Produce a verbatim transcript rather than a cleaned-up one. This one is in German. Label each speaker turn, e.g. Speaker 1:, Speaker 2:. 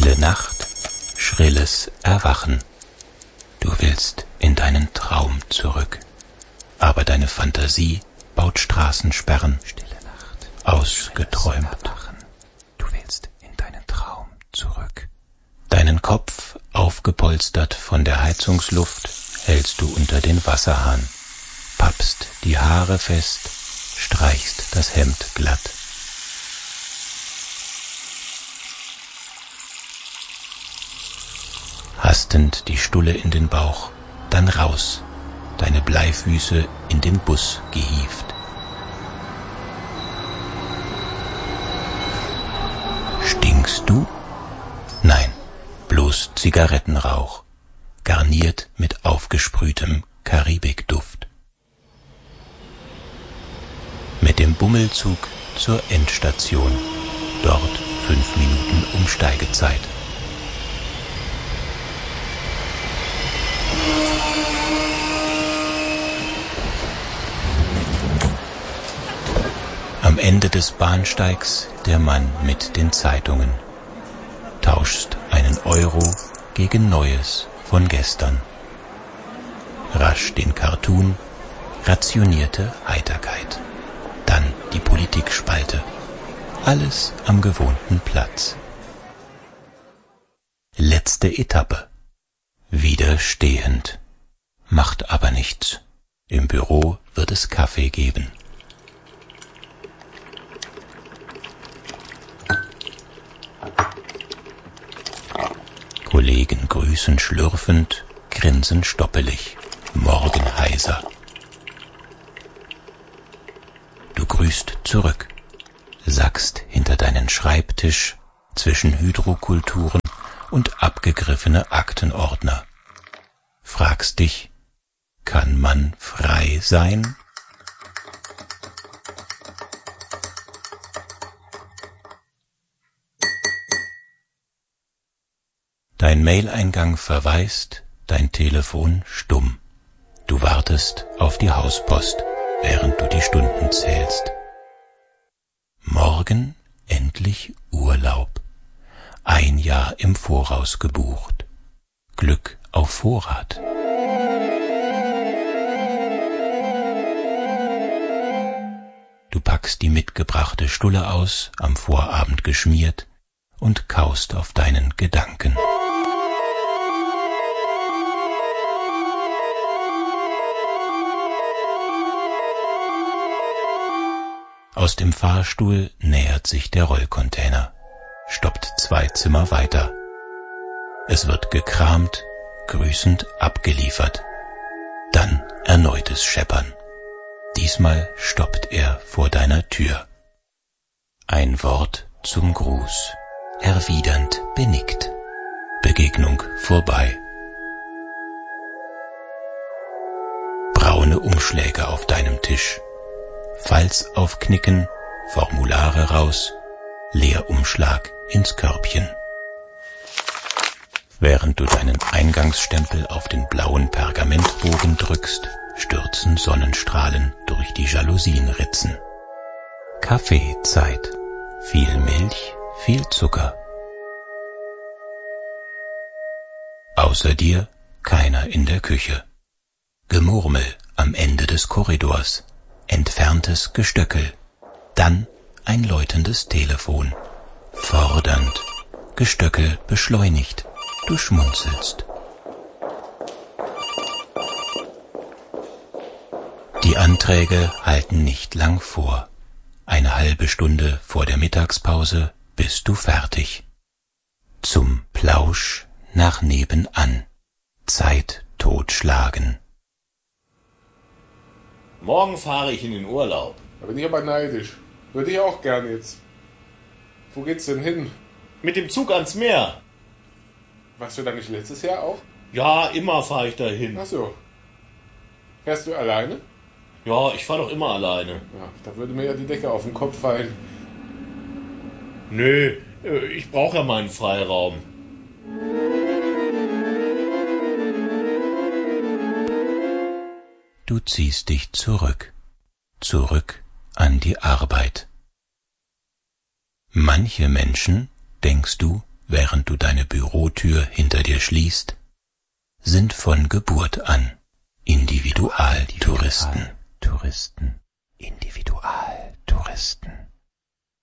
Speaker 1: Stille Nacht, schrilles Erwachen. Du willst in deinen Traum zurück, aber deine Fantasie baut Straßensperren. Stille Nacht, ausgeträumt. Du willst in deinen Traum zurück. Deinen Kopf, aufgepolstert von der Heizungsluft, hältst du unter den Wasserhahn, pappst die Haare fest, streichst das Hemd glatt. Hastend die Stulle in den Bauch, dann raus, deine Bleifüße in den Bus gehievt. Stinkst du? Nein, bloß Zigarettenrauch, garniert mit aufgesprühtem Karibikduft. Mit dem Bummelzug zur Endstation, dort fünf Minuten Umsteigezeit. Am Ende des Bahnsteigs der Mann mit den Zeitungen. Tauschst einen Euro gegen Neues von gestern. Rasch den Cartoon, rationierte Heiterkeit. Dann die Politikspalte. Alles am gewohnten Platz. Letzte Etappe. Wieder stehend. Macht aber nichts. Im Büro wird es Kaffee geben. Kollegen grüßen schlürfend, grinsen stoppelig, morgen heiser. Du grüßt zurück, sackst hinter deinen Schreibtisch zwischen Hydrokulturen und abgegriffene Aktenordner. Fragst dich, kann man frei sein? Dein Maileingang verwaist, dein Telefon stumm. Du wartest auf die Hauspost, während du die Stunden zählst. Morgen endlich Urlaub. Ein Jahr im Voraus gebucht. Glück auf Vorrat. Du packst die mitgebrachte Stulle aus, am Vorabend geschmiert, und kaust auf deinen Gedanken. Aus dem Fahrstuhl nähert sich der Rollcontainer, stoppt zwei Zimmer weiter. Es wird gekramt, grüßend abgeliefert. Dann erneutes Scheppern. Diesmal stoppt er vor deiner Tür. Ein Wort zum Gruß, erwidernd benickt. Begegnung vorbei. Braune Umschläge auf deinem Tisch. Falls aufknicken, Formulare raus, Leerumschlag ins Körbchen. Während du deinen Eingangsstempel auf den blauen Pergamentbogen drückst, stürzen Sonnenstrahlen durch die Jalousienritzen. Kaffeezeit. Viel Milch, viel Zucker. Außer dir keiner in der Küche. Gemurmel am Ende des Korridors. Entferntes Gestöckel, dann ein läutendes Telefon. Fordernd, Gestöckel beschleunigt, du schmunzelst. Die Anträge halten nicht lang vor. Eine halbe Stunde vor der Mittagspause bist du fertig. Zum Plausch nach nebenan. Zeit totschlagen.
Speaker 2: Morgen fahre ich in den Urlaub.
Speaker 3: Da bin ich aber neidisch. Würde ich auch gern jetzt. Wo geht's denn hin?
Speaker 2: Mit dem Zug ans Meer.
Speaker 3: Warst du da nicht letztes Jahr auch?
Speaker 2: Ja, immer fahre ich da hin.
Speaker 3: Ach so. Fährst du alleine?
Speaker 2: Ja, ich fahre doch immer alleine.
Speaker 3: Ja, da würde mir ja die Decke auf den Kopf fallen.
Speaker 2: Nö, ich brauche ja meinen Freiraum.
Speaker 1: Du ziehst dich zurück, zurück an die Arbeit. Manche Menschen, denkst du, während du deine Bürotür hinter dir schließt, sind von Geburt an Individualtouristen. Touristen. Individualtouristen.